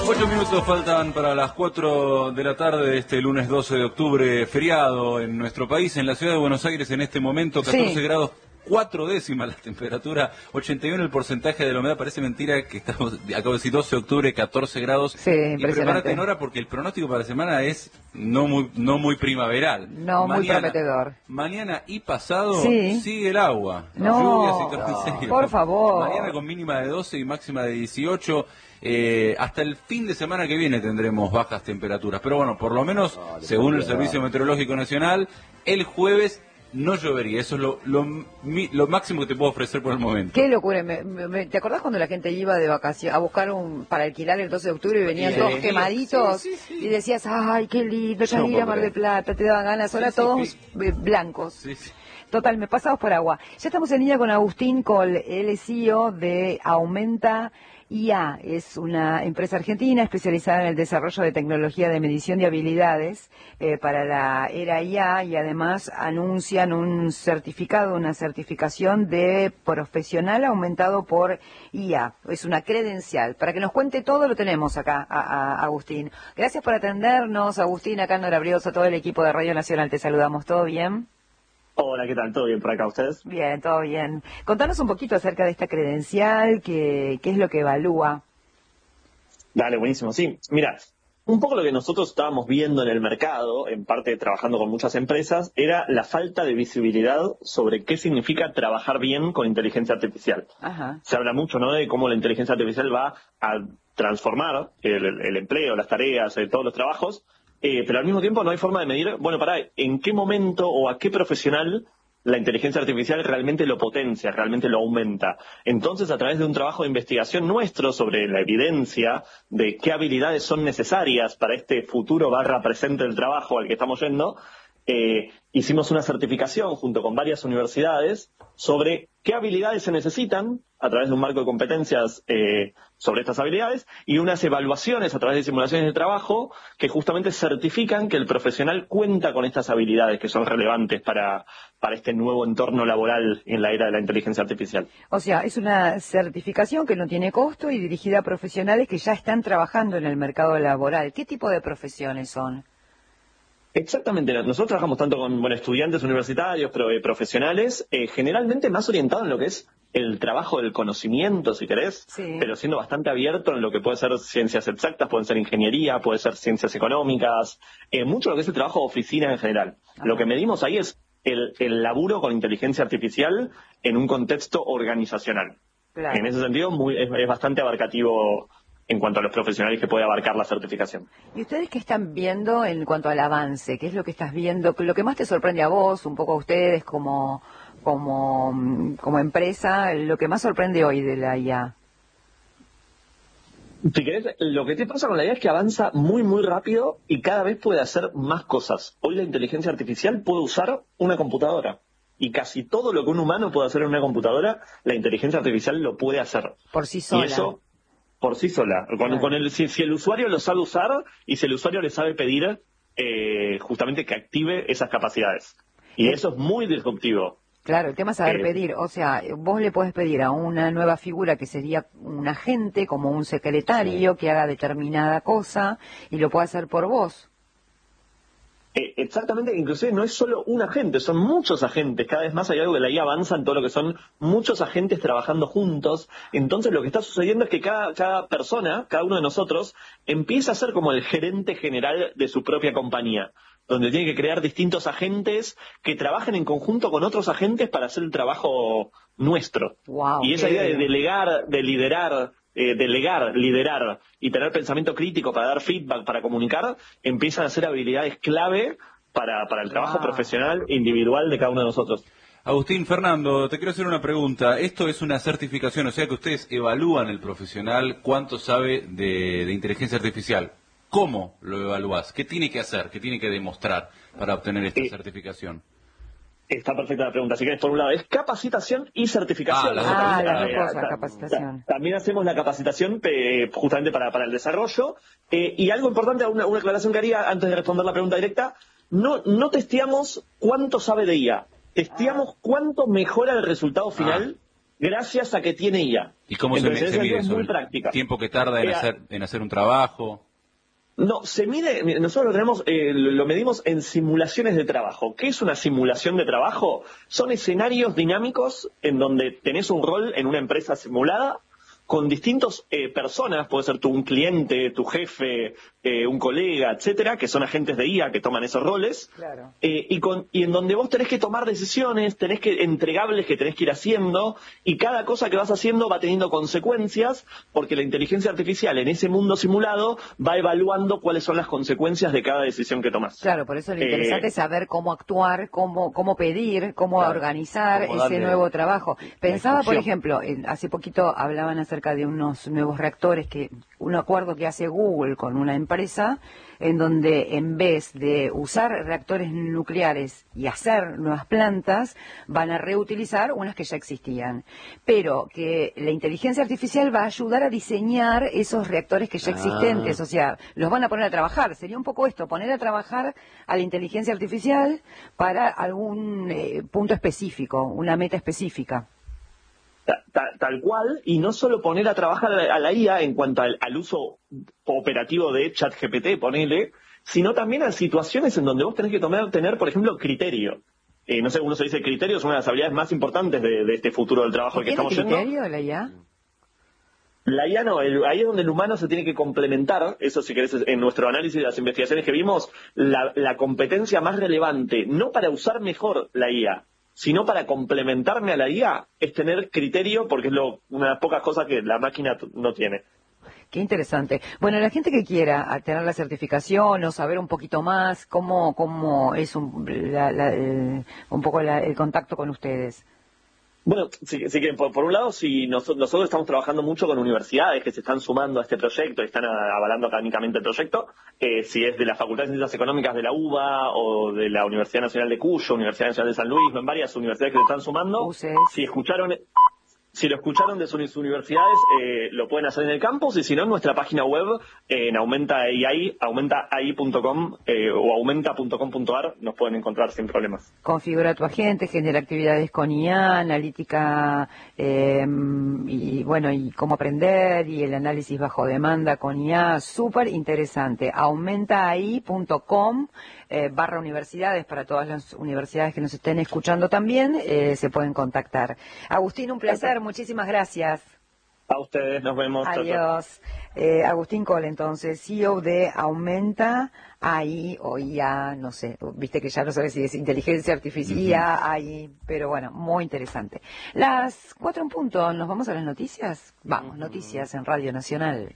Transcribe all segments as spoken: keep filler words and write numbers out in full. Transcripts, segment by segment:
Ocho minutos faltan para las cuatro de la tarde de este lunes doce de octubre, feriado en nuestro país, en la ciudad de Buenos Aires en este momento, catorce Sí. grados, cuatro décimas la temperatura, ochenta y uno el porcentaje de la humedad. Parece mentira que estamos, acabo de decir doce de octubre, catorce grados. Sí, y impresionante. prepárate, Nora, porque el pronóstico para la semana es no muy, no muy primaveral. No, muy prometedor. Mañana y pasado Sí. sigue el agua. No, Lluvias y todo, en no, serio. por favor. Mañana con mínima de doce y máxima de dieciocho. Eh, hasta el fin de semana que viene tendremos bajas temperaturas. Pero bueno, por lo menos, según el Servicio Meteorológico Nacional, el jueves no llovería. Eso es lo, lo, mi- lo máximo que te puedo ofrecer por el momento. Qué locura. Me, me- ¿Te acordás cuando la gente iba de vacaciones a buscar un para alquilar el doce de octubre y venían Sí. todos quemaditos? Sí, sí, sí. Y decías, ay, qué lindo, ya No ir a puedo Mar del creer. Plata, te daban ganas. Ahora Sí, sí, todos sí. eh, blancos. Sí, sí. Total, me pasados por agua. Ya estamos en línea con Agustín Col, él es C E O de Aumenta I A. Es una empresa argentina especializada en el desarrollo de tecnología de medición de habilidades eh, para la era I A, y además anuncian un certificado, una certificación de profesional aumentado por I A. Es una credencial. Para que nos cuente todo lo tenemos acá, a, a Agustín. Gracias por atendernos, Agustín. Acá Nora Brioso, todo el equipo de Radio Nacional, te saludamos. ¿Todo bien? Hola, ¿qué tal? ¿Todo bien por acá ustedes? Bien, todo bien. Contanos un poquito acerca de esta credencial, qué, qué es lo que evalúa. Dale, buenísimo. Sí, mira, un poco lo que nosotros estábamos viendo en el mercado, en parte trabajando con muchas empresas, era la falta de visibilidad sobre qué significa trabajar bien con inteligencia artificial. Ajá. Se habla mucho, ¿no?, de cómo la inteligencia artificial va a transformar el, el empleo, las tareas, eh, todos los trabajos, eh, pero al mismo tiempo no hay forma de medir, bueno, pará, en qué momento o a qué profesional la inteligencia artificial realmente lo potencia, realmente lo aumenta. Entonces, a través de un trabajo de investigación nuestro sobre la evidencia de qué habilidades son necesarias para este futuro barra presente del trabajo al que estamos yendo, eh, hicimos una certificación junto con varias universidades sobre qué habilidades se necesitan a través de un marco de competencias eh, sobre estas habilidades, y unas evaluaciones a través de simulaciones de trabajo que justamente certifican que el profesional cuenta con estas habilidades que son relevantes para, para este nuevo entorno laboral en la era de la inteligencia artificial. O sea, es una certificación que no tiene costo y dirigida a profesionales que ya están trabajando en el mercado laboral. ¿Qué tipo de profesiones son? Exactamente, nosotros trabajamos tanto con bueno, estudiantes universitarios, pero, eh, profesionales, eh, generalmente más orientados en lo que es el trabajo del conocimiento, si querés, Sí. pero siendo bastante abierto en lo que puede ser ciencias exactas, pueden ser ingeniería, puede ser ciencias económicas, eh, mucho lo que es el trabajo de oficina en general. Ajá. Lo que medimos ahí es el, el laburo con inteligencia artificial en un contexto organizacional. Claro. En ese sentido, muy, es, es bastante abarcativo en cuanto a los profesionales que puede abarcar la certificación. ¿Y ustedes qué están viendo en cuanto al avance? ¿Qué es lo que estás viendo? Lo que más te sorprende a vos, un poco a ustedes como, como, mm, como empresa, lo que más sorprende hoy de la I A. Si querés, lo que te pasa con la I A es que avanza muy, muy rápido y cada vez puede hacer más cosas. Hoy la inteligencia artificial puede usar una computadora. Y casi todo lo que un humano puede hacer en una computadora, la inteligencia artificial lo puede hacer. Por sí sola. Y eso, por sí sola. Con, Claro. con el, si, si el usuario lo sabe usar y si el usuario le sabe pedir eh, justamente que active esas capacidades. Y Eh. eso es muy disruptivo. Claro, el tema es saber Eh, pedir. O sea, vos le podés pedir a una nueva figura que sería un agente, como un secretario, que haga determinada cosa y lo puede hacer por vos. Eh, exactamente, inclusive no es solo un agente, son muchos agentes. Cada vez más hay algo que la I A avanza en todo lo que son muchos agentes trabajando juntos. Entonces lo que está sucediendo es que cada, cada persona, cada uno de nosotros, empieza a ser como el gerente general de su propia compañía, donde tiene que crear distintos agentes que trabajen en conjunto con otros agentes para hacer el trabajo nuestro. Wow, y esa qué idea de bien. delegar, de liderar, eh, delegar, liderar y tener pensamiento crítico para dar feedback, para comunicar, empiezan a ser habilidades clave para, para el trabajo Wow. profesional individual de cada uno de nosotros. Agustín, Fernando, te quiero hacer una pregunta. Esto es una certificación, o sea que ustedes evalúan el profesional cuánto sabe de, de inteligencia artificial. ¿Cómo lo evalúas? ¿Qué tiene que hacer? ¿Qué tiene que demostrar para obtener esta Sí. certificación? Está perfecta la pregunta. Así que, por un lado, es capacitación y certificación. Ah, las dos Ah, las Eh, dos cosas, ta- capacitación. ta- También hacemos la capacitación eh, justamente para, para el desarrollo. Eh, y algo importante, una, una aclaración que haría antes de responder la pregunta directa, no, no testeamos cuánto sabe de I A. Testeamos cuánto mejora el resultado final gracias a que tiene I A. ¿Y cómo Entonces, se, se mide es eso? muy ¿El práctica. tiempo que tarda en, Eh, hacer, en hacer un trabajo? No, se mide, nosotros lo tenemos, eh, lo medimos en simulaciones de trabajo. ¿Qué es una simulación de trabajo? Son escenarios dinámicos en donde tenés un rol en una empresa simulada con distintas eh, personas, puede ser tú un cliente, tu jefe, eh, un colega, etcétera, que son agentes de I A que toman esos roles, Claro. eh, y, con, y en donde vos tenés que tomar decisiones, tenés que entregables que tenés que ir haciendo, y cada cosa que vas haciendo va teniendo consecuencias, porque la inteligencia artificial en ese mundo simulado va evaluando cuáles son las consecuencias de cada decisión que tomás. Claro, por eso lo interesante Eh, es saber cómo actuar, cómo cómo pedir, cómo Claro, organizar cómo ese darle nuevo trabajo. Pensaba, por instrucción. ejemplo, en- hace poquito hablaban acerca de unos nuevos reactores, que un acuerdo que hace Google con una empresa, en donde en vez de usar reactores nucleares y hacer nuevas plantas, van a reutilizar unas que ya existían. Pero que la inteligencia artificial va a ayudar a diseñar esos reactores que ya Ah. existentes, o sea, los van a poner a trabajar. Sería un poco esto, poner a trabajar a la inteligencia artificial para algún eh, punto específico, una meta específica. Ta- ta- Tal cual, y no solo poner a trabajar a la, a la I A en cuanto al, al uso operativo de ChatGPT, ponele, sino también a situaciones en donde vos tenés que tomar, tener, por ejemplo, criterio. Eh, no sé, uno se dice criterio, es una de las habilidades más importantes de, de este futuro del trabajo al que ¿Tiene estamos yendo. criterio la I A? La I A no, el- ahí es donde el humano se tiene que complementar, eso si querés, en nuestro análisis de las investigaciones que vimos, la, la competencia más relevante, no para usar mejor la I A, sino para complementarme a la I A, es tener criterio, porque es lo, una de las pocas cosas que la máquina t- no tiene. Qué interesante. Bueno, la gente que quiera tener la certificación o saber un poquito más cómo cómo es un, la- la- el, un poco la- el contacto con ustedes. Bueno, sí, sí que por, por un lado, si nosotros, nosotros estamos trabajando mucho con universidades que se están sumando a este proyecto y están a- avalando académicamente el proyecto, eh, si es de la Facultad de Ciencias Económicas de la UBA o de la Universidad Nacional de Cuyo, Universidad Nacional de San Luis, en varias universidades que se están sumando, U C S. si escucharon... Si lo escucharon de sus universidades, eh, lo pueden hacer en el campus, y si no, en nuestra página web, eh, en aumenta A I, aumenta A I punto com eh, o aumenta punto com punto a r, nos pueden encontrar sin problemas. Configura tu agente, genera actividades con I A, analítica eh, y bueno, y cómo aprender y el análisis bajo demanda con I A, súper interesante. aumenta A I punto com eh, barra universidades, para todas las universidades que nos estén escuchando también, eh, se pueden contactar. Agustín, un placer, muchísimas gracias. A ustedes, nos vemos. Chau, chau. Adiós. Eh, Agustín Cole, entonces, C E O de Aumenta A I o I A, no sé, viste que ya no sabes si es inteligencia artificial, I A, A I, pero bueno, muy interesante. Las cuatro en punto, ¿nos vamos a las noticias? Vamos, noticias en Radio Nacional.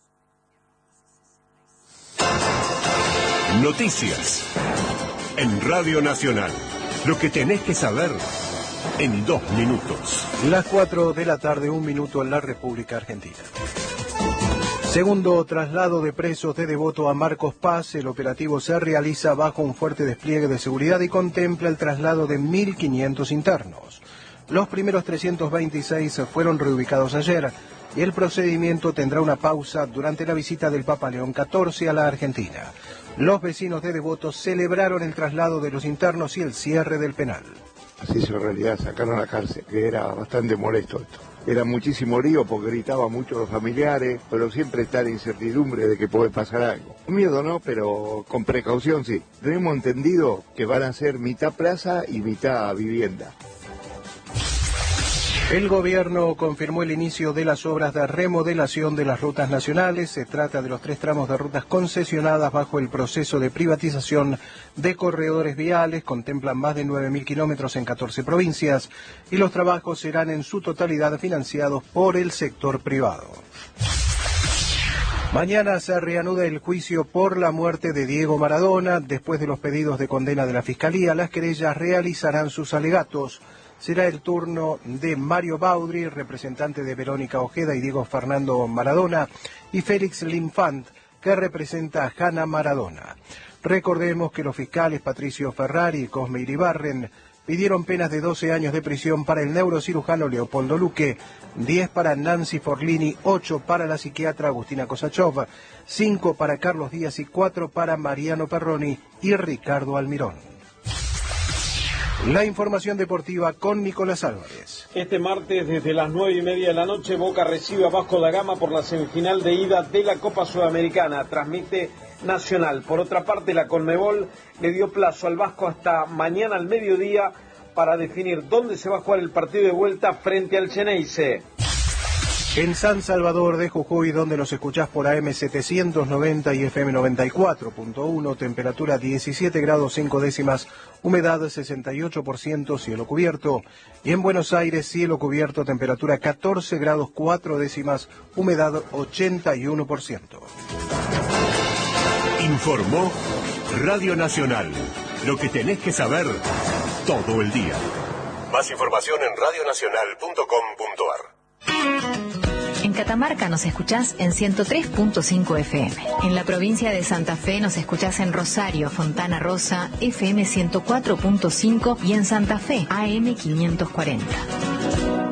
Noticias en Radio Nacional. Lo que tenés que saber en dos minutos. Las cuatro de la tarde, un minuto en la República Argentina. Segundo traslado de presos de Devoto a Marcos Paz. El operativo se realiza bajo un fuerte despliegue de seguridad y contempla el traslado de mil quinientos internos. Los primeros trescientos veintiséis fueron reubicados ayer y el procedimiento tendrá una pausa durante la visita del Papa León catorce a la Argentina. Los vecinos de Devoto celebraron el traslado de los internos y el cierre del penal. Así es, en realidad sacaron a la cárcel, que era bastante molesto esto. Era muchísimo lío porque gritaban mucho los familiares, pero siempre está la incertidumbre de que puede pasar algo. Miedo no, pero con precaución sí. Tenemos entendido que van a ser mitad plaza y mitad vivienda. El gobierno confirmó el inicio de las obras de remodelación de las rutas nacionales. Se trata de los tres tramos de rutas concesionadas bajo el proceso de privatización de corredores viales. Contemplan más de nueve mil kilómetros en catorce provincias y los trabajos serán en su totalidad financiados por el sector privado. Mañana se reanuda el juicio por la muerte de Diego Maradona. Después de los pedidos de condena de la Fiscalía, las querellas realizarán sus alegatos. Será el turno de Mario Baudry, representante de Verónica Ojeda y Diego Fernando Maradona, y Félix Linfant, que representa a Hanna Maradona. Recordemos que los fiscales Patricio Ferrari y Cosme Iribarren pidieron penas de doce años de prisión para el neurocirujano Leopoldo Luque, diez para Nancy Forlini, ocho para la psiquiatra Agustina Kosachov, cinco para Carlos Díaz y cuatro para Mariano Perroni y Ricardo Almirón. La información deportiva con Nicolás Álvarez. Este martes, desde las nueve y media de la noche, Boca recibe a Vasco da Gama por la semifinal de ida de la Copa Sudamericana. Transmite Nacional. Por otra parte, la Conmebol le dio plazo al Vasco hasta mañana al mediodía para definir dónde se va a jugar el partido de vuelta frente al Xeneize. En San Salvador de Jujuy, donde nos escuchás por A M setecientos noventa y F M noventa y cuatro punto uno, temperatura diecisiete grados cinco décimas, humedad sesenta y ocho por ciento, cielo cubierto. Y en Buenos Aires, cielo cubierto, temperatura catorce grados cuatro décimas, humedad ochenta y uno por ciento. Informó Radio Nacional. Lo que tenés que saber todo el día. Más información en radio nacional punto com punto ar. En Catamarca nos escuchás en ciento tres punto cinco F M. En la provincia de Santa Fe nos escuchás en Rosario, Fontana Rosa, F M ciento cuatro punto cinco y en Santa Fe, A M quinientos cuarenta.